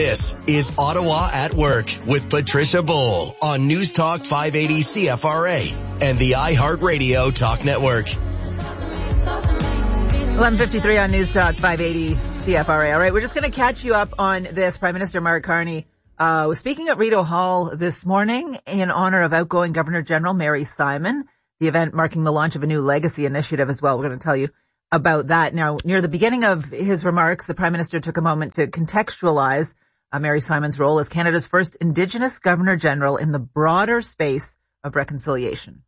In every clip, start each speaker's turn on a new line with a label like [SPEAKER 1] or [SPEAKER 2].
[SPEAKER 1] This is Ottawa at Work with Patricia Bowl on News Talk 580 CFRA and the iHeartRadio Talk Network.
[SPEAKER 2] 11:53 on News Talk 580 CFRA. All right, we're just going to catch you up on this. Prime Minister Mark Carney was speaking at Rideau Hall this morning in honor of outgoing Governor General Mary Simon, the event marking the launch of a new legacy initiative as well. We're going to tell you about that. Now, near the beginning of his remarks, the Prime Minister took a moment to contextualize Mary Simon's role as Canada's first Indigenous Governor General in the broader space of reconciliation.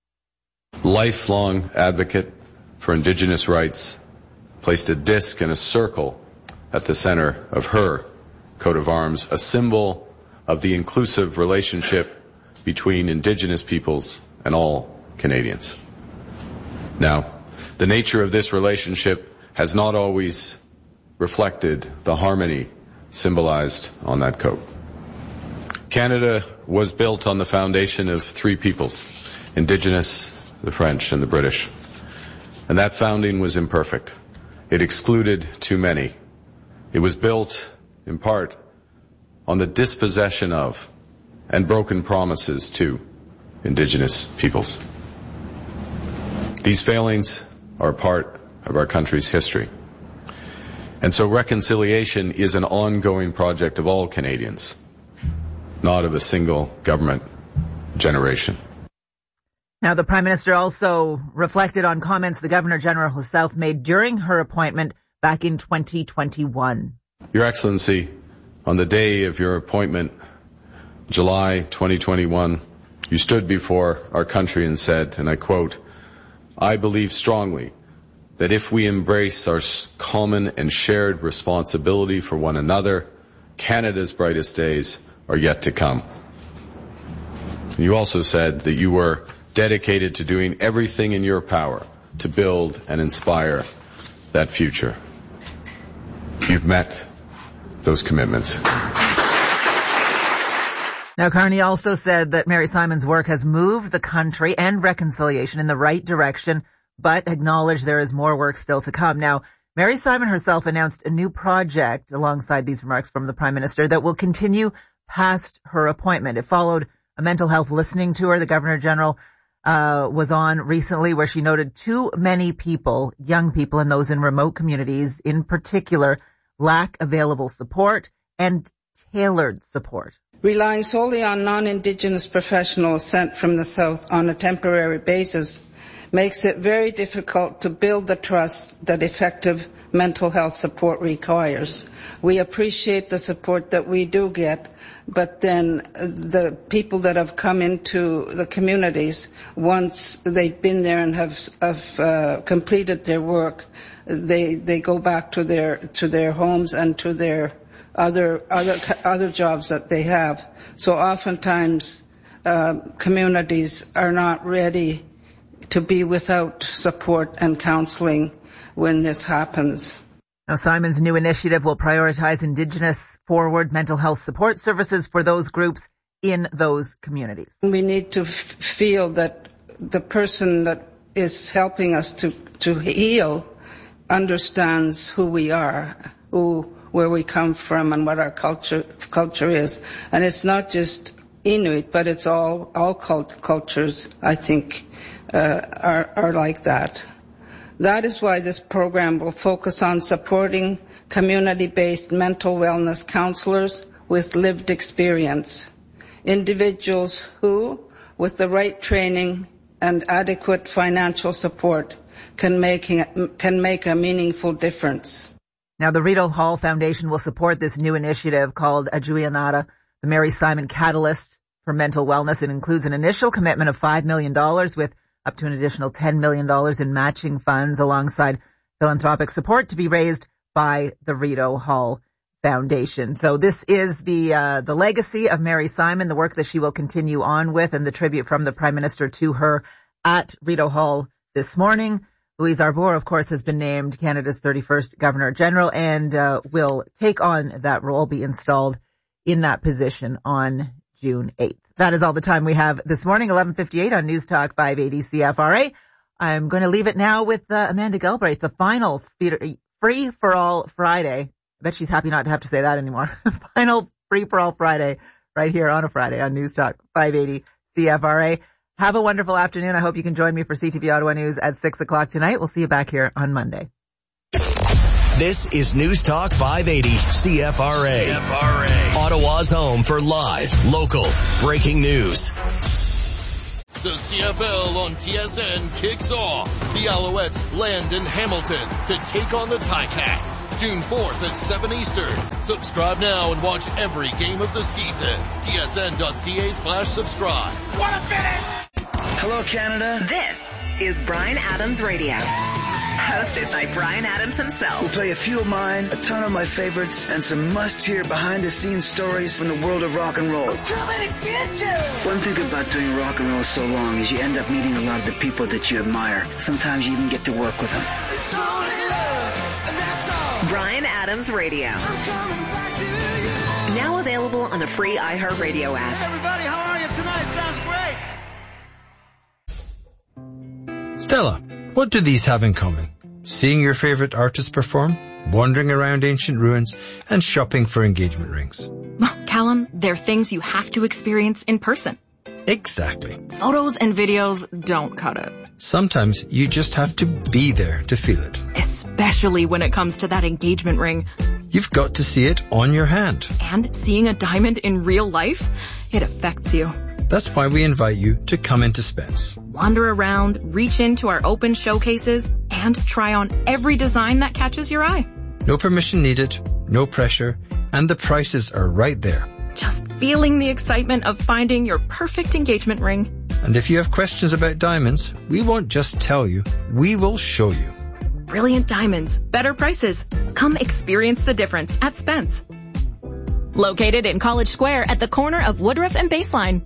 [SPEAKER 3] Lifelong advocate for Indigenous rights, placed a disc and a circle at the center of her coat of arms, a symbol of the inclusive relationship between Indigenous peoples and all Canadians. Now, the nature of this relationship has not always reflected the harmony symbolized on that coat. Canada was built on the foundation of three peoples, Indigenous, the French, and the British. And that founding was imperfect. It excluded too many. It was built, in part, on the dispossession of and broken promises to Indigenous peoples. These failings are part of our country's history. And so reconciliation is an ongoing project of all Canadians, not of a single government generation.
[SPEAKER 2] Now, the Prime Minister also reflected on comments the Governor General herself made during her appointment back in 2021.
[SPEAKER 3] Your Excellency, on the day of your appointment, July 2021, you stood before our country and said, and I quote, "I believe strongly that if we embrace our common and shared responsibility for one another, Canada's brightest days are yet to come." And you also said that you were dedicated to doing everything in your power to build and inspire that future. You've met those commitments.
[SPEAKER 2] Now, Carney also said that Mary Simon's work has moved the country and reconciliation in the right direction, but acknowledged there is more work still to come. Now, Mary Simon herself announced a new project alongside these remarks from the Prime Minister that will continue past her appointment. It followed a mental health listening tour the Governor General was on recently, where she noted too many people, young people and those in remote communities in particular, lack available support and tailored support.
[SPEAKER 4] Relying solely on non-Indigenous professionals sent from the South on a temporary basis makes it very difficult to build the trust that effective mental health support requires. We appreciate the support that we do get, but then the people that have come into the communities, once they've been there and have completed their work, they go back to their homes and to their other jobs that they have. So oftentimes communities are not ready to be without support and counselling when this happens.
[SPEAKER 2] Now, Simon's new initiative will prioritize Indigenous forward mental health support services for those groups in those communities.
[SPEAKER 4] We need to feel that the person that is helping us to heal understands who we are, where we come from and what our culture is. And it's not just Inuit, but it's all cultures, I think, are like that. That is why this program will focus on supporting community-based mental wellness counselors with lived experience, individuals who, with the right training and adequate financial support, can make a meaningful difference.
[SPEAKER 2] Now, the Rideau Hall Foundation will support this new initiative called Ajuyanata, the Mary Simon Catalyst for Mental Wellness. It includes an initial commitment of $5 million with up to an additional $10 million in matching funds alongside philanthropic support to be raised by the Rideau Hall Foundation. So this is the legacy of Mary Simon, the work that she will continue on with, and the tribute from the Prime Minister to her at Rideau Hall this morning. Louise Arbour, of course, has been named Canada's 31st Governor General and will take on that role, be installed in that position on June 8th. That is all the time we have this morning, 11:58 on News Talk 580 CFRA. I'm going to leave it now with Amanda Galbraith, the final Free for All Friday. I bet she's happy not to have to say that anymore. Final Free-for-All Friday right here on a Friday on News Talk 580 CFRA. Have a wonderful afternoon. I hope you can join me for CTV Ottawa News at 6 o'clock tonight. We'll see you back here on Monday.
[SPEAKER 1] This is News Talk 580 CFRA. Ottawa's home for live, local, breaking news.
[SPEAKER 5] The CFL on TSN kicks off. The Alouettes land in Hamilton to take on the Ticats. June 4th at 7 Eastern. Subscribe now and watch every game of the season. tsn.ca/subscribe.
[SPEAKER 6] What a finish!
[SPEAKER 7] Hello, Canada.
[SPEAKER 8] This is Bryan Adams Radio. Hosted by Bryan Adams himself.
[SPEAKER 7] We'll play a few of mine, a ton of my favorites, and some must-hear behind-the-scenes stories from the world of rock and roll.
[SPEAKER 6] I'm coming to get you!
[SPEAKER 7] One thing about doing rock and roll so long is you end up meeting a lot of the people that you admire. Sometimes you even get to work with them.
[SPEAKER 6] It's only love, and that's all.
[SPEAKER 8] Bryan Adams Radio.
[SPEAKER 6] I'm coming back to you.
[SPEAKER 8] Now available on the free iHeartRadio app.
[SPEAKER 6] Hey, everybody, how are you tonight? Sounds great.
[SPEAKER 9] Stella, what do these have in common? Seeing your favorite artist perform, wandering around ancient ruins, and shopping for engagement rings.
[SPEAKER 10] Well, Callum, they're things you have to experience in person.
[SPEAKER 9] Exactly.
[SPEAKER 10] Photos and videos don't cut it.
[SPEAKER 9] Sometimes you just have to be there to feel it.
[SPEAKER 10] Especially when it comes to that engagement ring.
[SPEAKER 9] You've got to see it on your hand.
[SPEAKER 10] And seeing a diamond in real life, it affects you.
[SPEAKER 9] That's why we invite you to come into Spence.
[SPEAKER 10] Wander around, reach into our open showcases, and try on every design that catches your eye.
[SPEAKER 9] No permission needed, no pressure, and the prices are right there.
[SPEAKER 10] Just feeling the excitement of finding your perfect engagement ring.
[SPEAKER 9] And if you have questions about diamonds, we won't just tell you, we will show you.
[SPEAKER 10] Brilliant diamonds, better prices. Come experience the difference at Spence. Located in College Square at the corner of Woodruff and Baseline.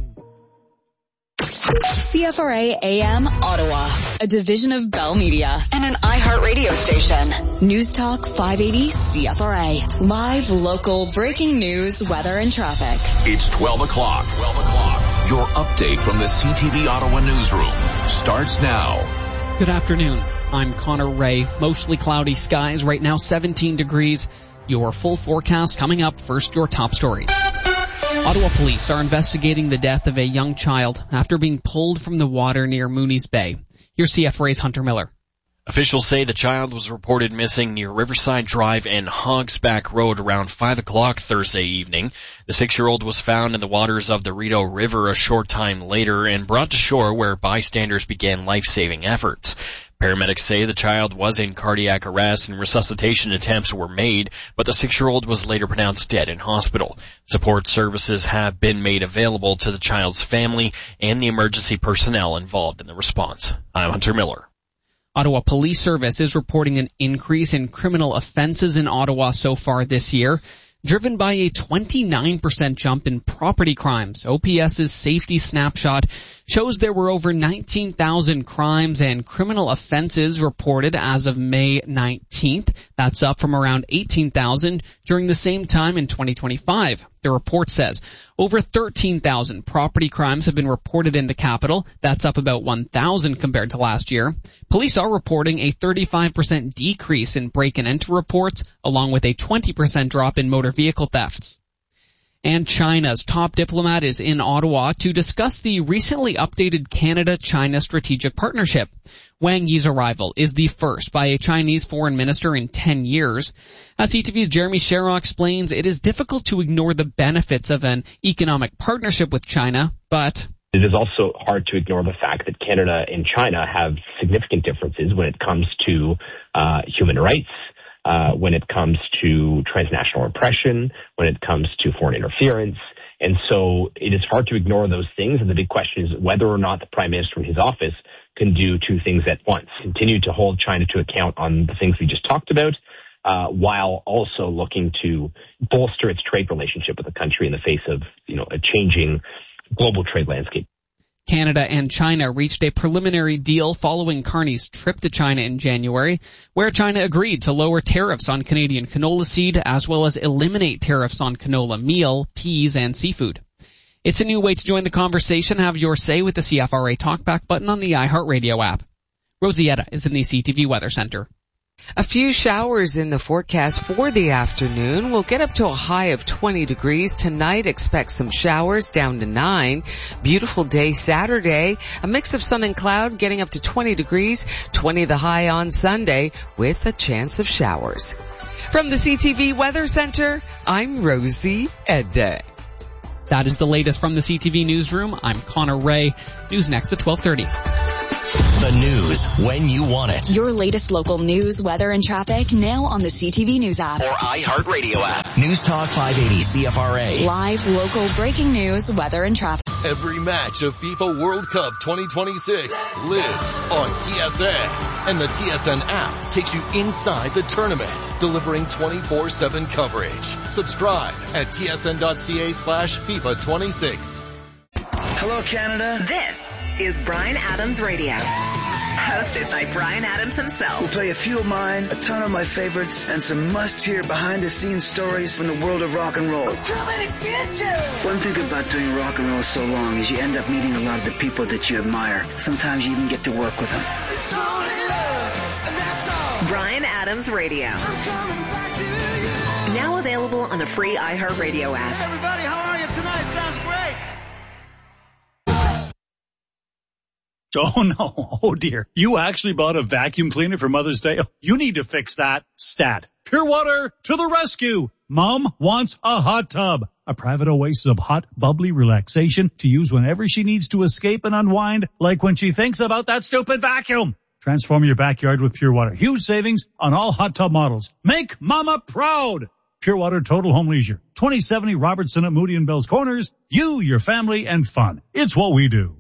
[SPEAKER 11] CFRA AM Ottawa, a division of Bell Media and an iHeartRadio station. News Talk 580 CFRA. Live, local, breaking news, weather, and traffic.
[SPEAKER 12] It's 12 o'clock. Your update from the CTV Ottawa newsroom starts now.
[SPEAKER 13] Good afternoon. I'm Connor Ray. Mostly cloudy skies. Right now 17 degrees. Your full forecast coming up. First, your top stories. Ottawa police are investigating the death of a young child after being pulled from the water near Mooney's Bay. Here's CFRA's Hunter Miller.
[SPEAKER 14] Officials say the child was reported missing near Riverside Drive and Hogsback Road around 5 o'clock Thursday evening. The 6-year-old was found in the waters of the Rideau River a short time later and brought to shore where bystanders began life-saving efforts. Paramedics say the child was in cardiac arrest and resuscitation attempts were made, but the 6-year-old was later pronounced dead in hospital. Support services have been made available to the child's family and the emergency personnel involved in the response. I'm Hunter Miller.
[SPEAKER 13] Ottawa Police Service is reporting an increase in criminal offenses in Ottawa so far this year, driven by a 29% jump in property crimes. OPS's safety snapshot shows there were over 19,000 crimes and criminal offenses reported as of May 19th. That's up from around 18,000 during the same time in 2025. The report says over 13,000 property crimes have been reported in the capital. That's up about 1,000 compared to last year. Police are reporting a 35% decrease in break and enter reports, along with a 20% drop in motor vehicle thefts. And China's top diplomat is in Ottawa to discuss the recently updated Canada-China strategic partnership. Wang Yi's arrival is the first by a Chinese foreign minister in 10 years. As CTV's Jeremy Sherrock explains, it is difficult to ignore the benefits of an economic partnership with China, but
[SPEAKER 15] it is also hard to ignore the fact that Canada and China have significant differences when it comes to human rights, when it comes to transnational oppression, when it comes to foreign interference. And so it is hard to ignore those things. And the big question is whether or not the Prime Minister in his office can do two things at once. Continue to hold China to account on the things we just talked about, while also looking to bolster its trade relationship with the country in the face of, a changing global trade landscape.
[SPEAKER 13] Canada and China reached a preliminary deal following Carney's trip to China in January, where China agreed to lower tariffs on Canadian canola seed as well as eliminate tariffs on canola meal, peas, and seafood. It's a new way to join the conversation. Have your say with the CFRA Talkback button on the iHeartRadio app. Rosietta is in the CTV Weather Center.
[SPEAKER 16] A few showers in the forecast for the afternoon. We'll get up to a high of 20 degrees. Tonight, expect some showers down to 9. Beautiful day Saturday. A mix of sun and cloud getting up to 20 degrees. 20 the high on Sunday with a chance of showers. From the CTV Weather Center, I'm Rosie Edda.
[SPEAKER 13] That is the latest from the CTV Newsroom. I'm Connor Ray. News next at 12:30.
[SPEAKER 1] The news when you want it.
[SPEAKER 11] Your latest local news, weather, and traffic now on the CTV News app.
[SPEAKER 1] Or iHeartRadio app. News Talk 580 CFRA.
[SPEAKER 11] Live local breaking news, weather, and traffic.
[SPEAKER 5] Every match of FIFA World Cup 2026 lives on TSN. And the TSN app takes you inside the tournament, delivering 24/7 coverage. Subscribe at tsn.ca/FIFA26.
[SPEAKER 7] Hello, Canada.
[SPEAKER 8] This is Bryan Adams Radio. Hosted by Bryan Adams himself.
[SPEAKER 7] We'll play a few of mine, a ton of my favorites, and some must-hear behind-the-scenes stories from the world of rock and roll.
[SPEAKER 6] I'm coming to get you.
[SPEAKER 7] One thing about doing rock and roll so long is you end up meeting a lot of the people that you admire. Sometimes you even get to work with them.
[SPEAKER 6] It's only love, and that's all.
[SPEAKER 8] Bryan Adams Radio.
[SPEAKER 6] I'm coming back to you.
[SPEAKER 8] Now available on the free iHeartRadio app.
[SPEAKER 6] Hey, everybody, how are you tonight? Sounds great.
[SPEAKER 17] Oh no, oh dear. You actually bought a vacuum cleaner for Mother's Day? You need to fix that. Stat. Pure Water to the rescue. Mom wants a hot tub. A private oasis of hot, bubbly relaxation to use whenever she needs to escape and unwind, like when she thinks about that stupid vacuum. Transform your backyard with Pure Water. Huge savings on all hot tub models. Make Mama proud. Pure Water Total Home Leisure. 2070 Robertson at Moody and Bell's Corners. You, your family, and fun. It's what we do.